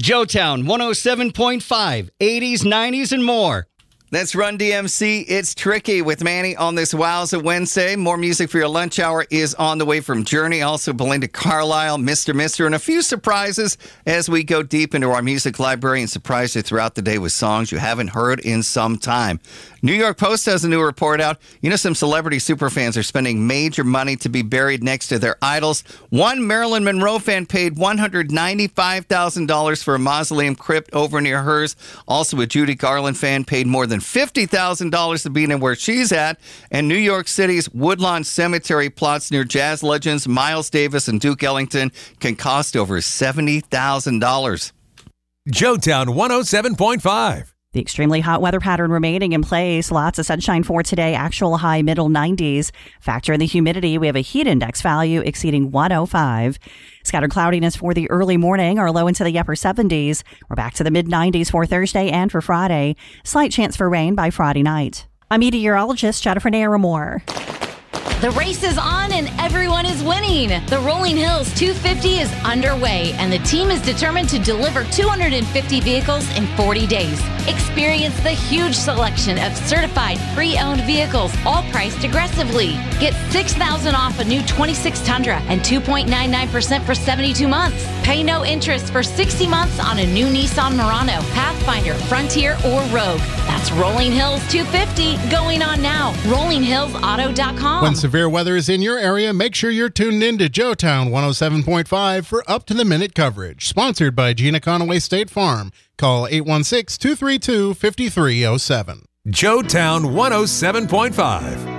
Joetown 107.5, 80s, 90s, and more. That's Run DMC. It's Tricky with Manny on this Wowza Wednesday. More music for your lunch hour is on the way from Journey. Also, Belinda Carlisle, Mr. and a few surprises as we go deep into our music library and surprise you throughout the day with songs you haven't heard in some time. New York Post has a new report out. You know, some celebrity superfans are spending major money to be buried next to their idols. One Marilyn Monroe fan paid $195,000 for a mausoleum crypt over near hers. Also, a Judy Garland fan paid more than $50,000 to be near where she's at. And New York City's Woodlawn Cemetery plots near jazz legends Miles Davis and Duke Ellington can cost over $70,000. Joetown 107.5. The extremely hot weather pattern remaining in place. Lots of sunshine for today. Actual high middle 90s. Factor in the humidity. We have a heat index value exceeding 105. Scattered cloudiness for the early morning. Our low into the upper 70s. We're back to the mid 90s for Thursday and for Friday. Slight chance for rain by Friday night. I'm meteorologist Jennifer Naramore. The race is on and everyone is winning. The Rolling Hills 250 is underway and the team is determined to deliver 250 vehicles in 40 days. Experience the huge selection of certified pre-owned vehicles, all priced aggressively. Get $6,000 off a new 26 Tundra and 2.99% for 72 months. Pay no interest for 60 months on a new Nissan Murano, Pathfinder, Frontier, or Rogue. That's Rolling Hills 250 going on now. RollingHillsAuto.com. When severe weather is in your area, make sure you're tuned in to Joetown 107.5 for up-to-the-minute coverage. Sponsored by Gina Conaway State Farm. Call 816-232-5307. Joetown 107.5.